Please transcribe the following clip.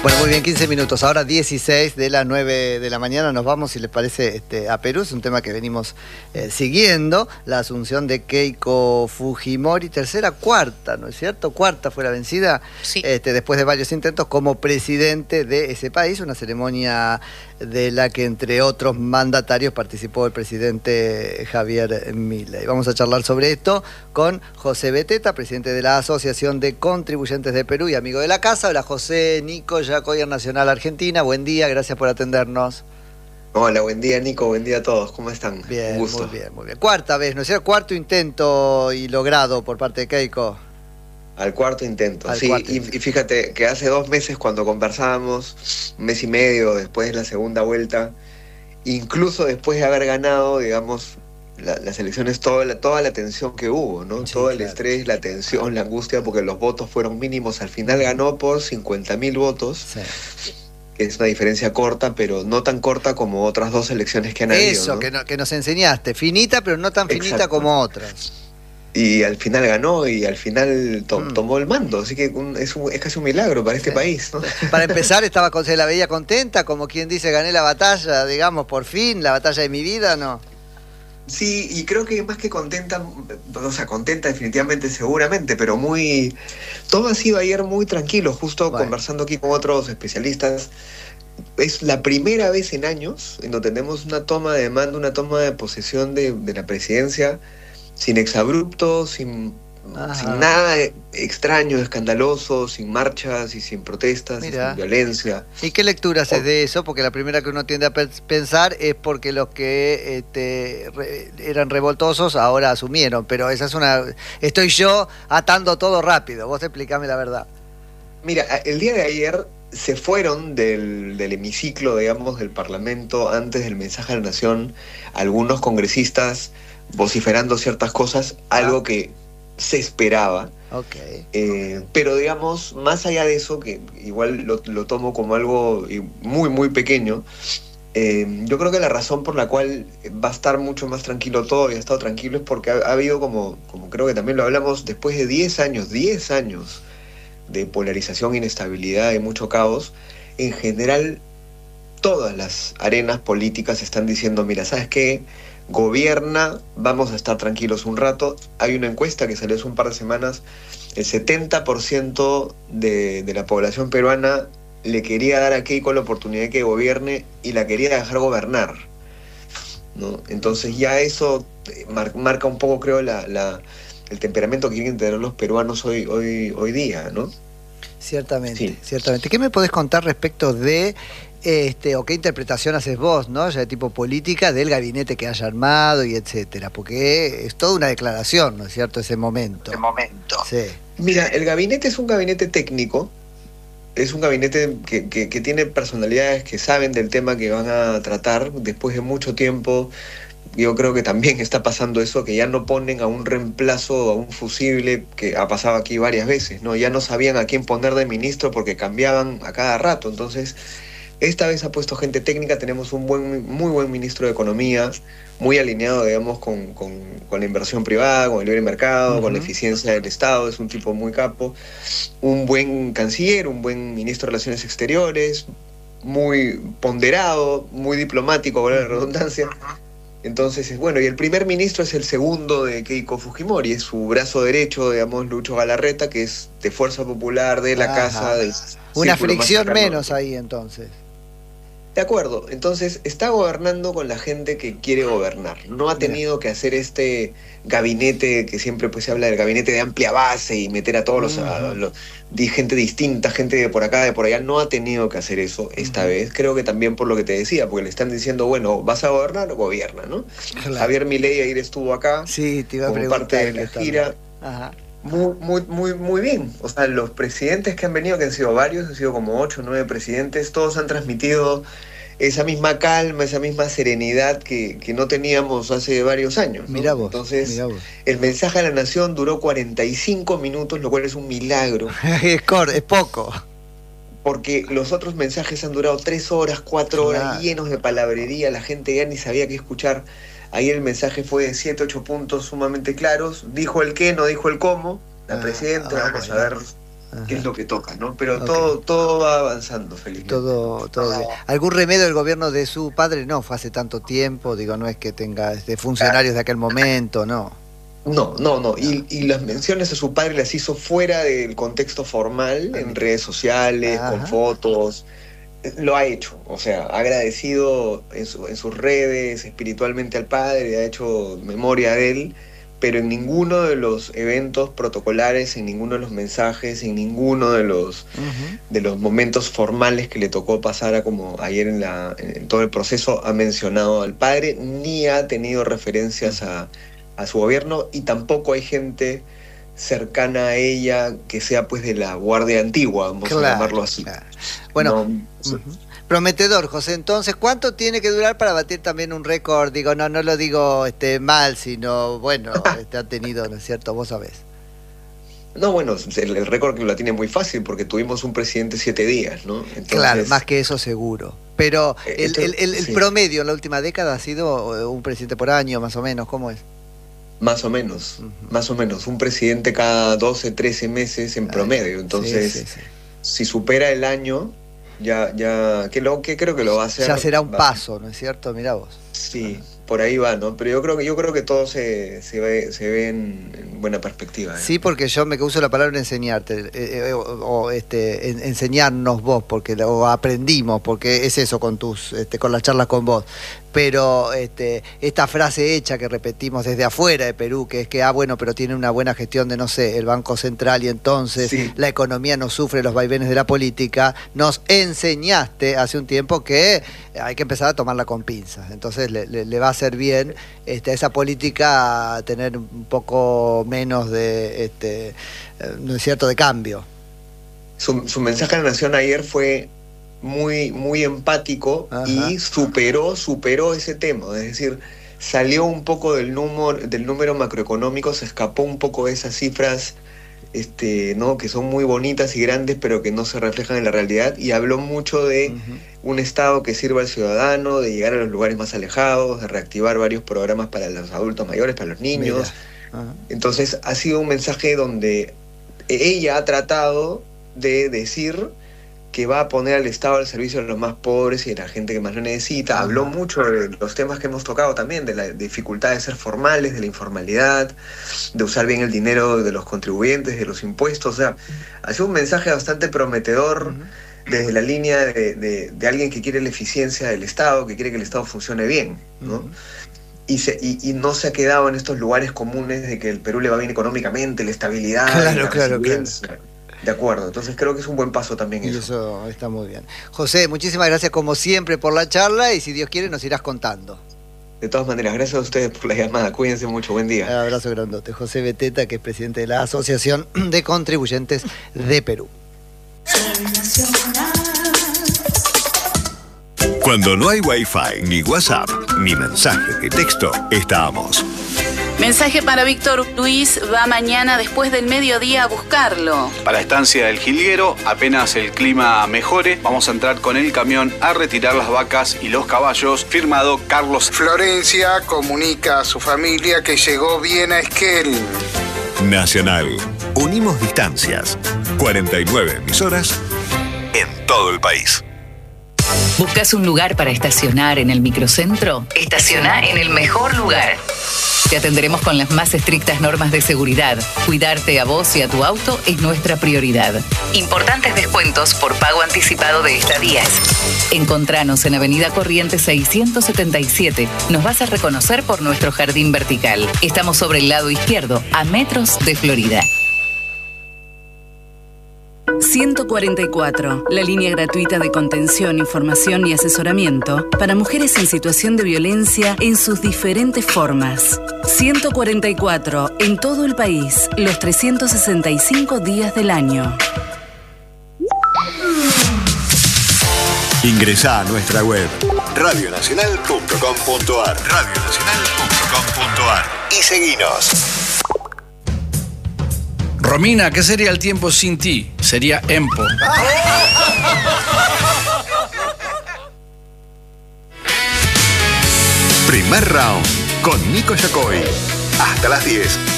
Bueno, muy bien, 15 minutos. Ahora 16 de las 9 de la mañana nos vamos, si les parece, a Perú. Es un tema que venimos siguiendo. La asunción de Keiko Fujimori, cuarta, ¿no es cierto? Cuarta fue la vencida, sí. Después de varios intentos como presidente de ese país. Una ceremonia de la que, entre otros mandatarios, participó el presidente Javier Milei. Vamos a charlar sobre esto con José Beteta, presidente de la Asociación de Contribuyentes de Perú y amigo de la casa. Hola José, Nico, Jacoyer Nacional Argentina. Buen día, gracias por atendernos. Hola, buen día Nico, buen día a todos, ¿cómo están? Bien, un gusto. muy bien, muy bien. Cuarta vez, ¿no es cierto? Cuarto intento y logrado por parte de Keiko. Al cuarto intento, Al sí, cuarto y intento. fíjate que hace 2 meses cuando conversábamos, 1 mes y medio después de la segunda vuelta, incluso después de haber ganado, digamos, las elecciones, toda la tensión que hubo, ¿no? Sí, Todo el claro. estrés, la tensión, la angustia, porque los votos fueron mínimos. Al final ganó por 50.000 votos, Sí. que es una diferencia corta, pero no tan corta como otras 2 elecciones que han habido, Eso, ¿no? que nos enseñaste. Finita, pero no tan finita Exacto. como otras. Y al final ganó y al final tomó el mando, así que es casi un milagro para este Sí. país, ¿no? Para empezar, se la veía contenta, como quien dice, gané la batalla, digamos, por fin, la batalla de mi vida, ¿no? Sí, y creo que más que contenta, o sea, contenta definitivamente, seguramente, pero todo ha sido ayer muy tranquilo, justo Bueno. conversando aquí con otros especialistas. Es la primera vez en años en donde tenemos una toma de mando, una toma de posesión de la presidencia, sin exabruptos, sin nada extraño, escandaloso, sin marchas y sin protestas, y sin violencia. ¿Y qué lectura haces de eso? Porque la primera que uno tiende a pensar es porque los que eran revoltosos ahora asumieron, pero esa es estoy yo atando todo rápido, vos explícame la verdad. Mira, el día de ayer se fueron del hemiciclo, digamos, del Parlamento, antes del mensaje a la Nación, algunos congresistas vociferando ciertas cosas, algo que se esperaba. Okay. Pero digamos, más allá de eso, que igual lo tomo como algo muy, muy pequeño, yo creo que la razón por la cual va a estar mucho más tranquilo todo y ha estado tranquilo es porque ha habido, como creo que también lo hablamos, después de 10 años de polarización, inestabilidad y mucho caos, en general todas las arenas políticas están diciendo, mira, ¿sabes qué? Gobierna, vamos a estar tranquilos un rato. Hay una encuesta que salió hace un par de semanas, el 70% de la población peruana le quería dar a Keiko la oportunidad de que gobierne y la quería dejar gobernar, ¿no? Entonces ya eso marca un poco, creo, el temperamento que quieren tener los peruanos hoy día, ¿no? Ciertamente, Sí. ciertamente. ¿Qué me podés contar respecto de, o qué interpretación haces vos, ¿no? Ya de tipo política, del gabinete que haya armado y etcétera? Porque es toda una declaración, ¿no es cierto? Ese momento. Sí. Mira, el gabinete es un gabinete técnico, es un gabinete que tiene personalidades que saben del tema que van a tratar después de mucho tiempo. Yo creo que también está pasando eso, que ya no ponen a un reemplazo, a un fusible, que ha pasado aquí varias veces, ¿no? Ya no sabían a quién poner de ministro porque cambiaban a cada rato. Entonces, esta vez ha puesto gente técnica, tenemos un muy buen ministro de Economía, muy alineado, digamos, con la inversión privada, con el libre mercado, con la eficiencia del Estado, es un tipo muy capo, un buen canciller, un buen ministro de Relaciones Exteriores, muy ponderado, muy diplomático, valga la redundancia. Entonces, bueno, y el primer ministro es el segundo de Keiko Fujimori, es su brazo derecho, digamos, Lucho Galarreta, que es de Fuerza Popular, de la casa, del una círculo más fricción cercano. menos ahí, entonces. De acuerdo, entonces está gobernando con la gente que quiere gobernar. No ha tenido que hacer este gabinete que siempre pues se habla del gabinete de amplia base y meter a todos gente distinta, gente de por acá, de por allá. No ha tenido que hacer eso esta vez. Creo que también por lo que te decía, porque le están diciendo, bueno, ¿vas a gobernar o gobierna, no? Claro. Javier Milei ayer estuvo acá, sí, te iba a como parte de la gira. Ajá. Muy bien. O sea, los presidentes que han venido, que han sido varios, han sido como 8 o 9 presidentes, todos han transmitido esa misma calma, esa misma serenidad que no teníamos hace varios años, ¿no? Mirá vos, entonces, mirá vos. El mensaje a la nación duró 45 minutos, lo cual es un milagro. es poco. Porque los otros mensajes han durado 3 horas, 4 horas, llenos de palabrería, la gente ya ni sabía qué escuchar. Ahí el mensaje fue de 7, 8 puntos sumamente claros. Dijo el qué, no dijo el cómo. La presidenta, vamos a ver qué es lo que toca, ¿no? Pero todo va avanzando, felizmente. Todo bien. ¿Algún remedio del gobierno de su padre? No, fue hace tanto tiempo, digo, no es que tenga funcionarios de aquel momento, no. No. Y las menciones a su padre las hizo fuera del contexto formal, en redes sociales, con fotos. Lo ha hecho, o sea, ha agradecido en sus redes espiritualmente al padre, ha hecho memoria de él, pero en ninguno de los eventos protocolares, en ninguno de los mensajes, en ninguno de los momentos formales que le tocó pasar, como ayer en todo el proceso, ha mencionado al padre, ni ha tenido referencias a su gobierno, y tampoco hay gente cercana a ella que sea pues de la guardia antigua, vamos a llamarlo así. Claro. Bueno, prometedor, José. Entonces, ¿cuánto tiene que durar para batir también un récord? Digo, no lo digo mal, sino, bueno, ha tenido, ¿no es cierto? Vos sabés. No, bueno, el récord que la tiene muy fácil, porque tuvimos un presidente 7 días, ¿no? Entonces, claro, más que eso seguro. Pero el promedio en la última década ha sido un presidente por año, más o menos, ¿cómo es? Más o menos, un presidente cada 12, 13 meses en promedio. Entonces, si supera el año, ya que creo que lo va a hacer. Ya será un paso, ¿no es cierto? Mirá vos. Sí, por ahí va, ¿no? Pero yo creo que todo se ve en buena perspectiva. Sí, porque yo me uso la palabra enseñarte, enseñarnos vos, o aprendimos, porque es eso con las charlas con vos. Pero esta frase hecha que repetimos desde afuera de Perú, que es que, bueno, pero tiene una buena gestión de, no sé, el Banco Central, y entonces la economía no sufre los vaivenes de la política, nos enseñaste hace un tiempo que hay que empezar a tomarla con pinzas. Entonces le va a hacer bien a esa política a tener un poco menos de, ¿no es cierto?, de cambio. Su mensaje a la Nación ayer fue muy empático. Y superó ese tema, es decir, salió un poco del número macroeconómico, se escapó un poco de esas cifras ¿no?, que son muy bonitas y grandes, pero que no se reflejan en la realidad, y habló mucho de un Estado que sirva al ciudadano, de llegar a los lugares más alejados, de reactivar varios programas para los adultos mayores, para los niños. Entonces ha sido un mensaje donde ella ha tratado de decir que va a poner al Estado al servicio de los más pobres y de la gente que más lo necesita. Habló mucho de los temas que hemos tocado también, de la dificultad de ser formales, de la informalidad, de usar bien el dinero de los contribuyentes, de los impuestos. O sea, ha sido un mensaje bastante prometedor desde la línea de alguien que quiere la eficiencia del Estado, que quiere que el Estado funcione bien, ¿no? Y no se ha quedado en estos lugares comunes de que el Perú le va bien económicamente, la estabilidad, la resiliencia. Claro. De acuerdo, entonces creo que es un buen paso también eso. Eso está muy bien. José, muchísimas gracias como siempre por la charla, y si Dios quiere nos irás contando. De todas maneras, gracias a ustedes por la llamada, cuídense mucho, buen día. Un abrazo grandote. José Beteta, que es presidente de la Asociación de Contribuyentes de Perú. Cuando no hay Wi-Fi, ni WhatsApp, ni mensaje de texto, estamos. Mensaje para Víctor Luis, va mañana después del mediodía a buscarlo. Para Estancia del Jilguero, apenas el clima mejore, vamos a entrar con el camión a retirar las vacas y los caballos. Firmado Carlos. Florencia comunica a su familia que llegó bien a Esquel. Nacional. Unimos distancias. 49 emisoras en todo el país. ¿Buscas un lugar para estacionar en el microcentro? Estaciona en el mejor lugar. Te atenderemos con las más estrictas normas de seguridad. Cuidarte a vos y a tu auto es nuestra prioridad. Importantes descuentos por pago anticipado de estadías. Encontranos en Avenida Corrientes 677. Nos vas a reconocer por nuestro jardín vertical. Estamos sobre el lado izquierdo, a metros de Florida. 144, la línea gratuita de contención, información y asesoramiento para mujeres en situación de violencia en sus diferentes formas. 144, en todo el país, los 365 días del año. Ingresá a nuestra web radionacional.com.ar y seguinos. Romina, ¿qué sería el tiempo sin ti? Sería EMPO. Primer round con Nico Yacoy. Hasta las 10.